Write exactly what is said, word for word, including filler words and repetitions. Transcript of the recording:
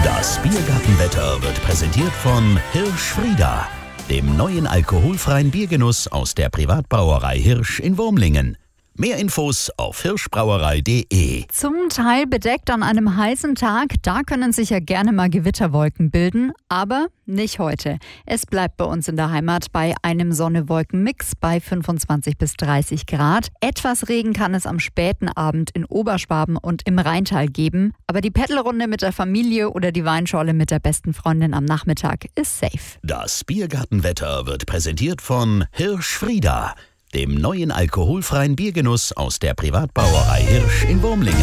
Das Biergartenwetter wird präsentiert von Hirsch-Frieda, dem neuen alkoholfreien Biergenuss aus der Privatbrauerei Hirsch in Wurmlingen. Mehr Infos auf hirschbrauerei punkt de. Zum Teil bedeckt an einem heißen Tag, da können sich ja gerne mal Gewitterwolken bilden, aber nicht heute. Es bleibt bei uns in der Heimat bei einem Sonne-Wolken-Mix bei fünfundzwanzig bis dreißig Grad. Etwas Regen kann es am späten Abend in Oberschwaben und im Rheintal geben, aber die Paddelrunde mit der Familie oder die Weinschorle mit der besten Freundin am Nachmittag ist safe. Das Biergartenwetter wird präsentiert von Hirsch-Frieda, dem neuen alkoholfreien Biergenuss aus der Privatbrauerei Hirsch in Wurmlingen.